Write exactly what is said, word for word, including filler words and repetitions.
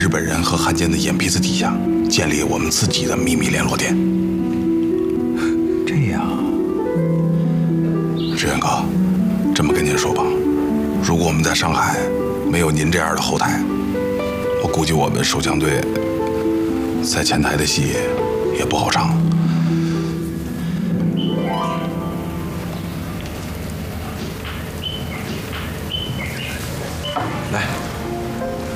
日本人和汉奸的眼皮子底下建立我们自己的秘密联络点。 这样， 志远哥，这么跟您说吧，如果我们在上海没有您这样的后台，我估计我们手枪队在前台的戏也不好唱。